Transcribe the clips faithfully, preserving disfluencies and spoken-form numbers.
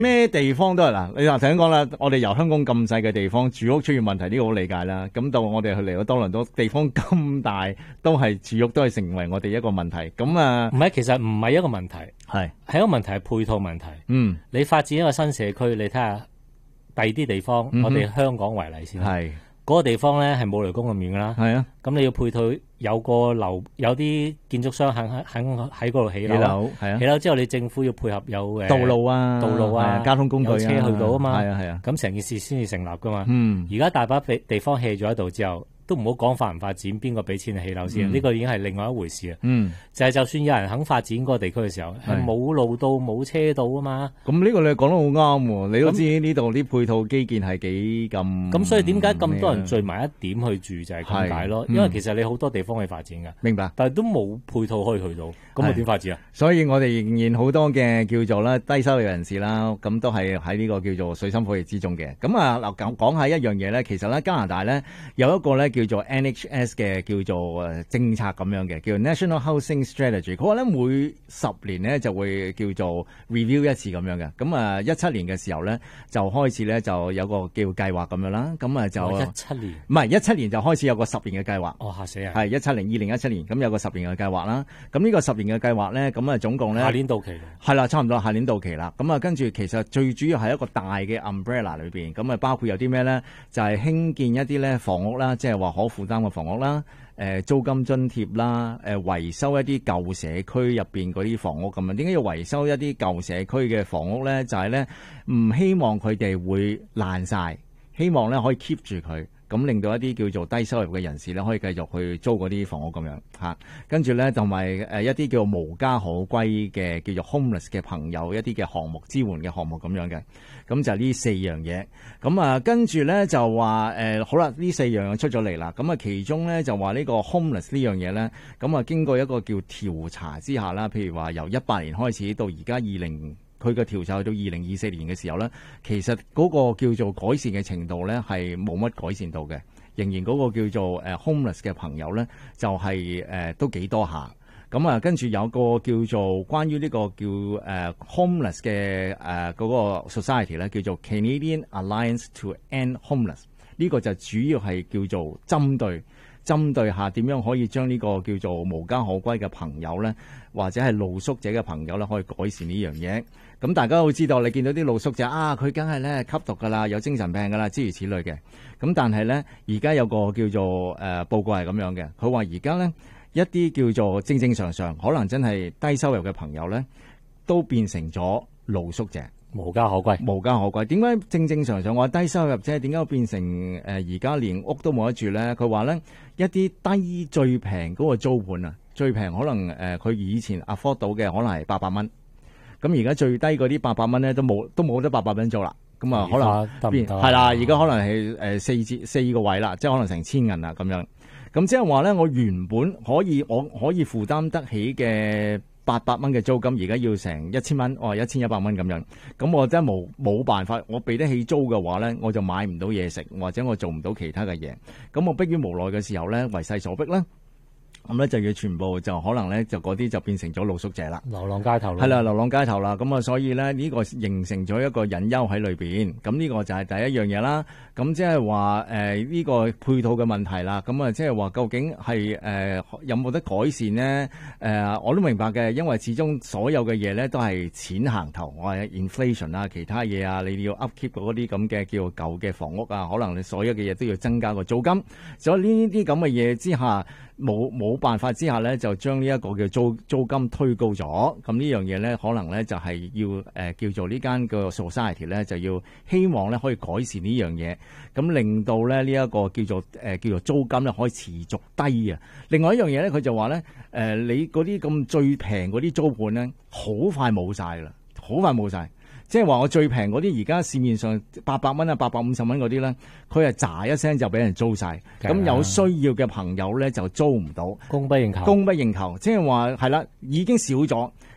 咩地方都係嗱，你話頭先講啦，我哋由香港咁細嘅地方住屋出現問題，呢、這個好理解啦。咁到我哋去嚟到多倫多，地方咁大，都係住屋都係成為我哋一個問題。咁啊， 唔係，其實唔係一個問題， 係係一個問題係配套問題。 嗯， 你發展一個新社區，你睇下第二啲地方， 嗯、 我哋香港為例先。 係嗰、那個地方咧係冇雷公咁遠噶啦。係啊， 咁你要配套有個樓，有啲建築商肯肯喺嗰度起樓。 係啊， 起樓之後你政府要配合有誒道路啊、 道路啊、 交通工具啊、 有車去到啊嘛。 係啊係啊， 咁成件事先至成立噶嘛。 嗯， 而家大把地地方棄咗喺度之後，都唔好講發唔發展，邊個俾錢起樓先？呢、嗯這個已經係另外一回事啊。嗯，就係、是、就算有人肯發展嗰個地區嘅時候，係冇路到冇車到啊嘛。 咁呢個你講得好啱喎，你都知呢度啲配套基建係幾咁。 咁所以點解咁多人聚埋一點去住就係咁解咯？因為其實你好多地方可以發展㗎。明白。但係都冇配套可以去到，咁我點發展啊？所以我哋仍然好多嘅叫做咧低收入人士啦，咁都係喺呢個叫做水深火熱之中嘅。咁啊嗱，講講下一樣嘢咧，其實咧加拿大咧有一個咧叫做 N H S 嘅叫做誒政策咁樣嘅，叫做 National Housing Strategy。佢話咧每十年咧就會叫做 review 一次咁樣嘅。咁啊一七年嘅時候咧就開始咧就有個叫計劃咁樣啦。咁啊就一七年唔係一七年就開始有個十年嘅計劃。哦，嚇死啊！係一七年二零一七年咁有個十年嘅計劃啦。咁呢個十年嘅計劃咧，咁啊總共咧下年到期係啦，差唔多下年到期啦。咁啊跟住其實最主要係一個大嘅 umbrella 裏邊，咁啊包括有啲咩咧？就係、是、興建一啲咧房屋啦，即係話可負擔嘅房屋啦，誒租金津貼啦，誒維修一啲舊社區入邊嗰啲房屋咁樣。點解要維修一啲舊社區嘅房屋咧？就係咧唔希望佢哋會爛晒，希望咧可以 keep 住佢。咁令到一啲叫做低收入嘅人士咧，可以繼續去租嗰啲房屋咁樣嚇。跟住咧，同埋誒一啲叫做無家可歸嘅叫做 homeless 嘅朋友，一啲嘅項目支援嘅項目咁樣嘅。咁就係呢四樣嘢。咁啊，跟住咧就話誒、呃、好啦，呢四樣出咗嚟啦。咁啊，其中咧就話呢個 homeless 呢樣嘢咧，咁啊經過一個叫調查之下啦，譬如話由一八年開始到而家二零。佢嘅調查去到二零二四年嘅時候咧，其實嗰個叫做改善嘅程度咧係冇乜改善到嘅，仍然嗰個叫做誒 homeless 嘅朋友咧就係、是、誒、呃、都幾多下。咁啊，跟住有個叫做關於呢個叫誒、呃、homeless 嘅誒嗰個 society 咧，叫做 Canadian Alliance to End Homeless。呢個就主要係叫做針對。針對下點樣可以將呢個叫做無家可歸嘅朋友咧，或者係露宿者嘅朋友咧，可以改善呢樣嘢。咁大家都知道，你見到啲露宿者啊，佢梗係咧吸毒噶啦，有精神病噶啦，諸如此類嘅。咁但係咧，而家有個叫做誒、呃、報告係咁樣嘅，佢話而家咧一啲叫做正正常常，可能真係低收入嘅朋友咧，都變成咗露宿者。無家可歸，無家可歸。點解正正常常話低收入啫？點解變成誒而家連屋都冇得住咧？佢話咧一啲低最平嗰個租盤啊，最平可能誒佢、呃、以前 afford 到嘅可能係八百蚊，咁而家最低嗰啲八百蚊咧都冇都冇得八百蚊租啦。咁啊可能變係啦，而家可能係誒四至四個位啦，即係可能成千銀啦咁樣。咁即係話咧，我原本可以我可以負擔得起嘅八百蚊嘅租金，而家要成一千蚊，哦一千一百蚊咁樣，咁我真係冇冇辦法，我俾得起租嘅話咧，我就買唔到嘢食，或者我做唔到其他嘅嘢，咁我迫於無奈嘅時候咧，為勢所逼咧。咁咧就要全部就可能咧就嗰啲就變成咗露宿者啦，流浪街頭啦，係啦，流浪街頭啦。咁啊，所以咧呢個形成咗一個隱憂喺裏邊。咁呢個就係第一樣嘢啦。咁即係話誒呢個配套嘅問題啦。咁啊即係話究竟係誒、呃、有冇得改善呢？誒、呃、我都明白嘅，因為始終所有嘅嘢咧都係錢行頭，我係 inflation 啊，其他嘢啊，你要 upkeep 嗰啲咁嘅叫舊嘅房屋啊，可能你所有嘅嘢都要增加個租金。所以呢啲咁嘅嘢之下，冇冇辦法之下咧，就將呢一個嘅租租金推高咗。咁呢樣嘢咧，可能咧就係要誒、呃、叫做呢間個 society 咧，就要希望咧可以改善呢樣嘢，咁令到咧呢一個叫做誒、呃、叫做租金咧可以持續低啊。另外一樣嘢咧，佢就話咧誒你嗰啲咁最平嗰啲租盤咧，好快冇晒啦，好快冇晒。即係話我最平嗰啲，而家市面上八百蚊啊、八百五十蚊嗰啲咧，佢係喳一聲就俾人租晒。咁有需要嘅朋友咧就租唔到，供不應求。供不應求，即係話係啦，已經少咗。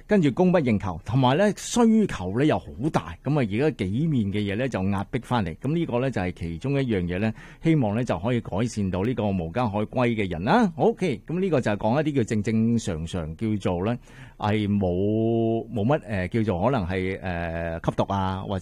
跟住供不應求，同埋咧需求咧又好大，咁啊而家幾面嘅嘢咧就壓迫翻嚟，咁呢個咧就係其中一樣嘢咧，希望咧就可以改善到呢個無家可歸嘅人啦。OK，咁呢個就係講一啲叫正正常常叫做咧係冇冇乜誒叫做可能係誒、呃、吸毒啊或者。